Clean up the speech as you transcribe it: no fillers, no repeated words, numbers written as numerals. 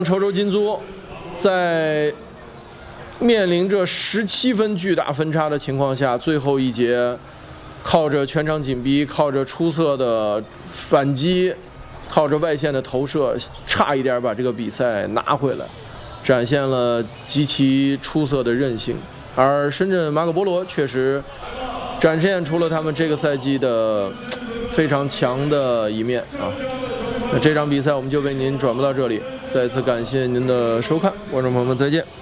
稠州金租在面临着17分巨大分差的情况下，最后一节靠着全场紧逼，靠着出色的反击，靠着外线的投射，差一点把这个比赛拿回来，展现了极其出色的韧性。而深圳马可波罗确实展现出了他们这个赛季的非常强的一面啊。那这场比赛我们就为您转播到这里，再次感谢您的收看，观众朋友们再见。